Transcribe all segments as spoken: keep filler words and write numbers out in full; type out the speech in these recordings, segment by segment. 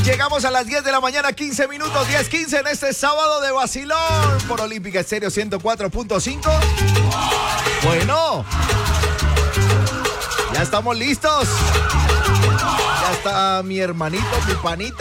Llegamos a las diez de la mañana, quince minutos, diez quince en este sábado de vacilón por Olímpica Estéreo ciento cuatro punto cinco. Bueno, ya estamos listos. Ya está mi hermanito, mi panita.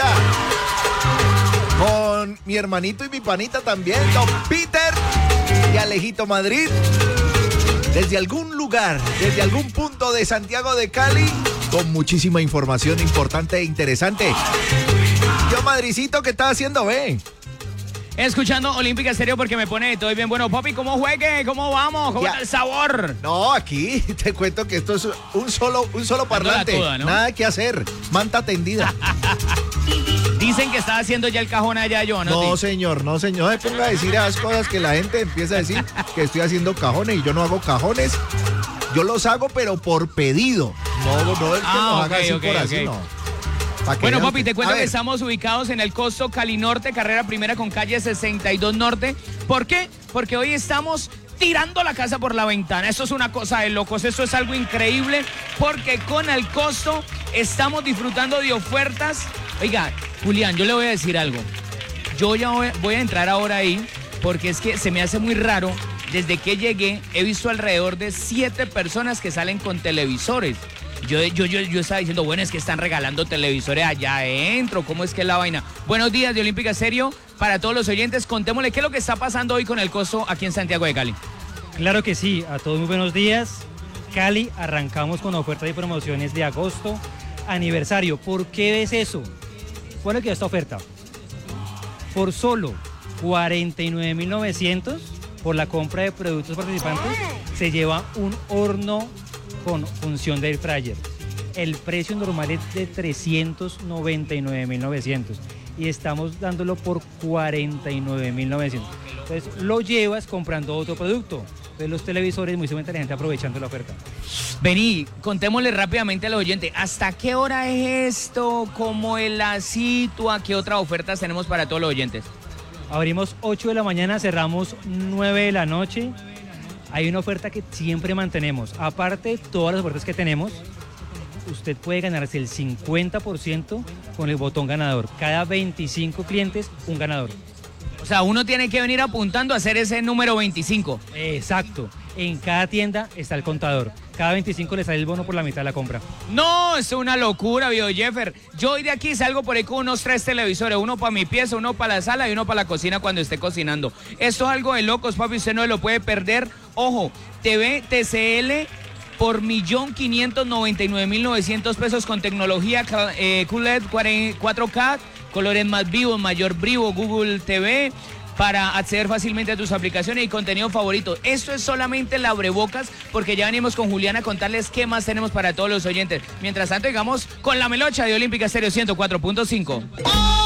Con mi hermanito y mi panita también, don Peter y Alejito Madrid. Desde algún lugar, desde algún punto de Santiago de Cali, con muchísima información importante e interesante. Yo, Madricito, ¿qué estás haciendo, ve? Escuchando Olímpica Estéreo porque me pone todo bien bueno. Papi, ¿cómo juegue? ¿Cómo vamos? ¿Cómo ya está el sabor? No, aquí te cuento que esto es un solo, un solo parlante. Toda, ¿no? Nada que hacer. Manta tendida. Dicen que está haciendo ya el cajón allá, yo, ¿no? No, señor, no, señor. No me ponga a decir esas cosas que la gente empieza a decir que estoy haciendo cajones y yo no hago cajones. Yo los hago, pero por pedido. No, no, no es que ah, los okay, haga así okay, por okay. así, no. Bueno, papi, te cuento que estamos ubicados en el Costo Cali Norte, carrera primera con calle sesenta y dos Norte. ¿Por qué? Porque hoy estamos tirando la casa por la ventana. Eso es una cosa de locos, eso es algo increíble, porque con el Costo estamos disfrutando de ofertas. Oiga, Julián, yo le voy a decir algo. Yo ya voy, voy a entrar ahora ahí, porque es que se me hace muy raro. Desde que llegué, he visto alrededor de siete personas que salen con televisores. Yo, yo, yo, yo estaba diciendo, bueno, es que están regalando televisores allá adentro, ¿cómo es que es la vaina? Buenos días de Olímpica Estéreo para todos los oyentes, contémosle qué es lo que está pasando hoy con el Costo aquí en Santiago de Cali. Claro que sí, a todos muy buenos días. Cali, arrancamos con ofertas y promociones de agosto, aniversario. ¿Por qué ves eso? ¿Cuál es que esta oferta? Por solo cuarenta y nueve mil novecientos, por la compra de productos participantes, se lleva un horno con función de air fryer. El precio normal es de trescientos noventa y nueve mil novecientos y estamos dándolo por cuarenta y nueve mil novecientos. Entonces lo llevas comprando otro producto. Entonces los televisores, muy seguramente la gente aprovechando la oferta. Vení, contémosle rápidamente a los oyentes, ¿hasta qué hora es esto? ¿Cómo es la situa? ¿Qué otras ofertas tenemos para todos los oyentes? Abrimos ocho de la mañana, cerramos nueve de la noche. Hay una oferta que siempre mantenemos. Aparte de todas las ofertas que tenemos, usted puede ganarse el cincuenta por ciento con el botón ganador. Cada veinticinco clientes, un ganador. O sea, uno tiene que venir apuntando a hacer ese número veinticinco. Exacto. En cada tienda está el contador. Cada veinticinco le sale el bono por la mitad de la compra. No, es una locura, viejo Jeffer. Yo hoy de aquí salgo por ahí con unos tres televisores. Uno para mi pieza, uno para la sala y uno para la cocina cuando esté cocinando. Esto es algo de locos, papi. Usted no lo puede perder. Ojo, T V T C L por un millón quinientos noventa y nueve mil novecientos pesos con tecnología eh, Q L E D cuatro K, colores más vivos, mayor brillo, Google T V, para acceder fácilmente a tus aplicaciones y contenido favorito. Esto es solamente el abrebocas, porque ya venimos con Juliana a contarles qué más tenemos para todos los oyentes. Mientras tanto, llegamos con la melocha de Olímpica Estéreo ciento cuatro punto cinco. ¡Oh!